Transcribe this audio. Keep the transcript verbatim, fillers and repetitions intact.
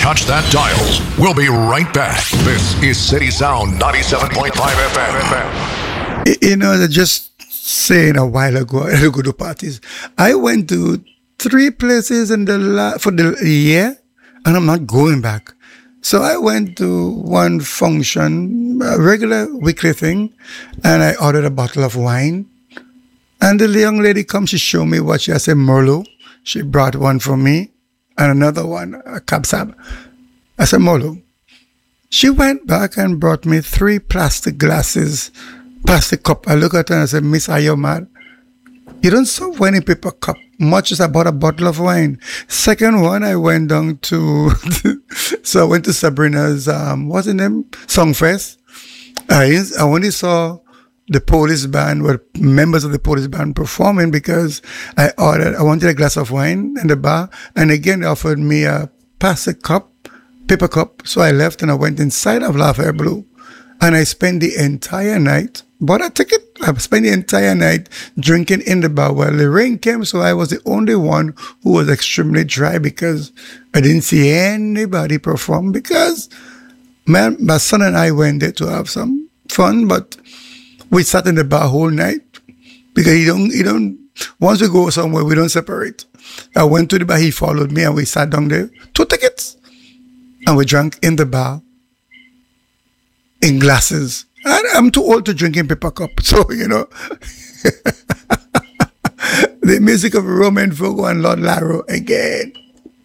touch that dial. We'll be right back. This is City Sound ninety-seven point five F M. You know, I just saying a while ago, I go to parties. I went to three places in the la- for the year, and I'm not going back. So I went to one function, a regular weekly thing, and I ordered a bottle of wine. And the young lady comes, she showed me what she has, a Merlot. She brought one for me, and another one, a Cab Sav. I said, Merlot. She went back and brought me three plastic glasses, plastic cup. I look at her and I said, Miss, are you mad? You don't serve wine in paper cup, much as I bought a bottle of wine. Second one, I went down to, so I went to Sabrina's, um, what's the name? Songfest. I, I only saw the police band, were members of the police band performing because I ordered, I wanted a glass of wine in the bar. And again, they offered me a plastic cup, paper cup. So I left and I went inside of Lafayette Blue. And I spent the entire night, bought a ticket. I spent the entire night drinking in the bar. Well, the rain came, so I was the only one who was extremely dry because I didn't see anybody perform because my, my son and I went there to have some fun, but we sat in the bar whole night because you don't, you don't, once we go somewhere, we don't separate. I went to the bar, he followed me and we sat down there, two tickets, and we drank in the bar in glasses. And I'm too old to drink in paper cup, so, you know, the music of Roman Fogo and Lord Laro again.